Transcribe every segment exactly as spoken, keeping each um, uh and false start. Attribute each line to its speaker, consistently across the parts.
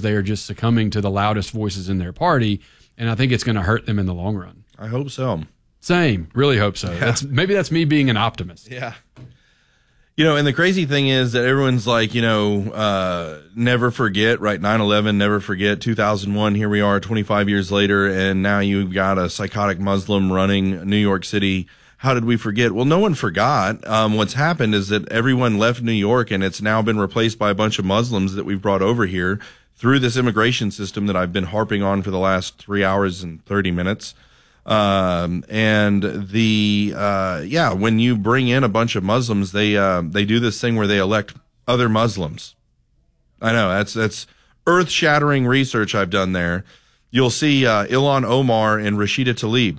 Speaker 1: they are just succumbing to the loudest voices in their party, and I think it's going to hurt them in the long run.
Speaker 2: I hope so.
Speaker 1: Same. Really hope so.
Speaker 2: Yeah.
Speaker 1: That's maybe that's me being an optimist.
Speaker 2: Yeah. You know, and the crazy thing is that everyone's like, you know, uh, never forget, right? nine eleven, never forget. two thousand one, here we are twenty-five years later, and now you've got a psychotic Muslim running New York City. How did we forget? Well, no one forgot. Um, what's happened is that everyone left New York, and it's now been replaced by a bunch of Muslims that we've brought over here through this immigration system that I've been harping on for the last three hours and thirty minutes. Um, and the, uh, yeah, when you bring in a bunch of Muslims, they, uh, they do this thing where they elect other Muslims. I know that's, that's earth shattering research I've done there. You'll see, uh, Ilhan Omar and Rashida Tlaib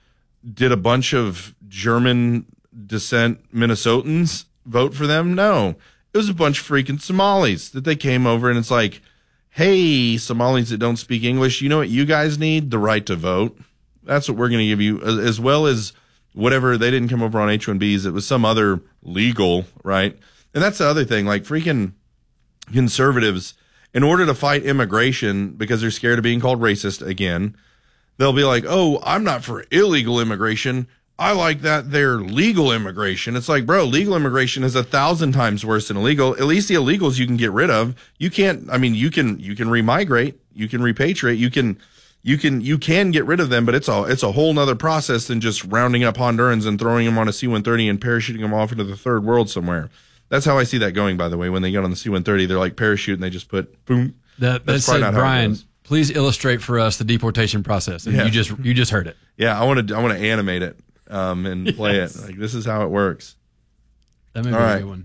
Speaker 2: did a bunch of German descent Minnesotans vote for them. No, it was a bunch of freaking Somalis that they came over, and it's like, hey, Somalis that don't speak English, you know what you guys need? The right to vote. That's what we're going to give you, as well as whatever. They didn't come over on H one Bs. It was some other legal, right? And that's the other thing. Like freaking conservatives, in order to fight immigration because they're scared of being called racist again, they'll be like, oh, I'm not for illegal immigration. I like that they're legal immigration. It's like, bro, legal immigration is a thousand times worse than illegal. At least the illegals you can get rid of. You can't, I mean, you can, you can remigrate, you can repatriate, you can, You can you can get rid of them, but it's a it's a whole nother process than just rounding up Hondurans and throwing them on a C one thirty and parachuting them off into the third world somewhere. That's how I see that going, by the way. When they get on the C one thirty, they're like parachute and they just put boom.
Speaker 1: That, that said, Brian, please illustrate for us the deportation process. And
Speaker 2: yeah.
Speaker 1: you just you just heard it.
Speaker 2: Yeah, I want to I want to animate it um, and play yes. it. Like this is how it works.
Speaker 1: That may be
Speaker 2: All
Speaker 1: a
Speaker 2: right.
Speaker 1: good one.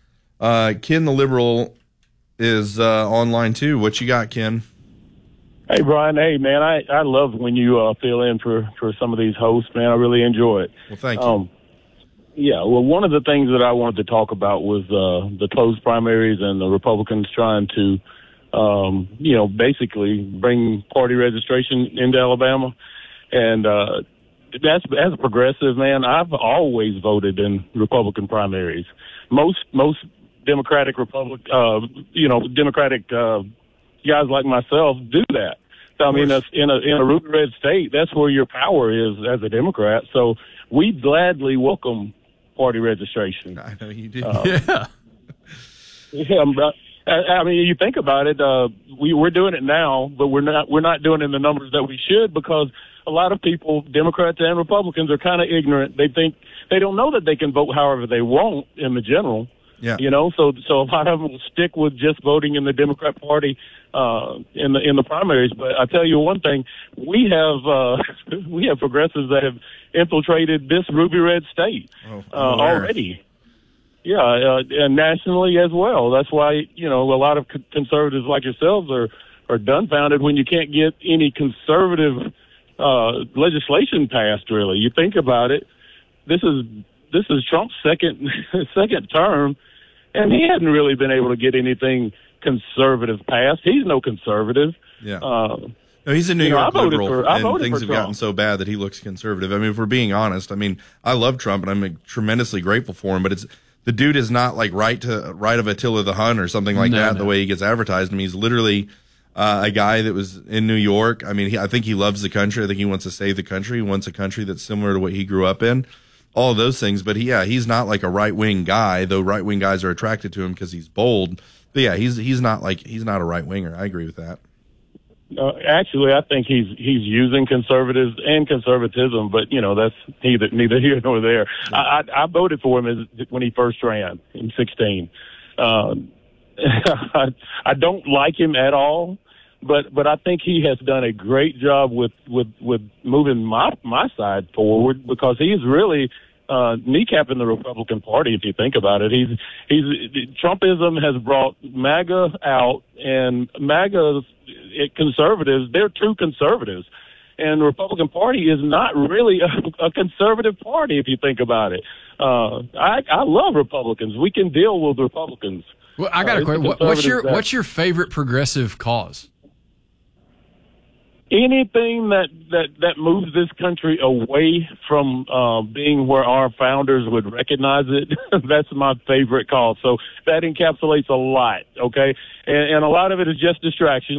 Speaker 2: Uh, Ken the Liberal is uh, online too. What you got, Ken?
Speaker 3: Hey, Brian. Hey, man, I, I love when you uh, fill in for, for some of these hosts, man. I really enjoy it.
Speaker 2: Well, thank you.
Speaker 3: Um, yeah, well, one of the things that I wanted to talk about was uh, the closed primaries and the Republicans trying to, um, you know, basically bring party registration into Alabama. And uh, that's as a progressive, man, I've always voted in Republican primaries. Most most Democratic Republic, uh, you know, Democratic uh, guys like myself do that. So, I mean, in a in a ruby red state, that's where your power is as a Democrat. So we gladly welcome party registration.
Speaker 2: I know you do.
Speaker 3: Uh,
Speaker 1: yeah.
Speaker 3: Yeah, but, I, I mean, you think about it. Uh, we we're doing it now, but we're not we're not doing it in the numbers that we should because a lot of people, Democrats and Republicans, are kind of ignorant. They think they don't know that they can vote however they want in the general.
Speaker 2: Yeah.
Speaker 3: You know, so so a lot of them will stick with just voting in the Democrat Party uh, in the in the primaries. But I tell you one thing, we have uh, we have progressives that have infiltrated this ruby red state
Speaker 2: oh,
Speaker 3: uh, already. Yeah, uh, and nationally as well. That's why you know a lot of co- conservatives like yourselves are are dumbfounded when you can't get any conservative uh, legislation passed. Really, you think about it. This is this is Trump's second second term. And he hadn't really been able to get anything conservative passed. He's no conservative.
Speaker 2: Yeah.
Speaker 3: Uh,
Speaker 2: no, he's a New
Speaker 3: you know,
Speaker 2: York
Speaker 3: I
Speaker 2: liberal,
Speaker 3: for, I
Speaker 2: and
Speaker 3: voted
Speaker 2: things
Speaker 3: for
Speaker 2: have
Speaker 3: Trump.
Speaker 2: gotten so bad that he looks conservative. I mean, if we're being honest, I mean, I love Trump, and I'm tremendously grateful for him, but it's the dude is not like right to right of Attila the Hun or something like
Speaker 1: no,
Speaker 2: that,
Speaker 1: no.
Speaker 2: the way he gets advertised. I mean, he's literally uh, a guy that was in New York. I mean, he, I think he loves the country. I think he wants to save the country. He wants a country that's similar to what he grew up in. All of those things, but he, yeah, he's not like a right wing guy, though right wing guys are attracted to him because he's bold. But yeah, he's he's not like he's not a right winger. I agree with that.
Speaker 3: Uh, actually, I think he's he's using conservatives and conservatism, but you know that's neither neither here nor there. I, I, I voted for him as, when he first ran in sixteen. Um, I, I don't like him at all, but but I think he has done a great job with with with moving my my side forward because he's really uh, kneecapping the Republican Party. If you think about it, he's he's Trumpism has brought MAGA out, and MAGA conservatives, they're true conservatives, and the Republican Party is not really a, a conservative party. If you think about it, uh, I I love Republicans. We can deal with Republicans.
Speaker 1: Well, I got
Speaker 3: uh,
Speaker 1: a question. What, what's your
Speaker 3: that,
Speaker 1: what's your favorite progressive cause?
Speaker 3: Anything that, that, that moves this country away from uh, being where our founders would recognize it, that's my favorite cause. So that encapsulates a lot, okay? And, and a lot of it is just distraction.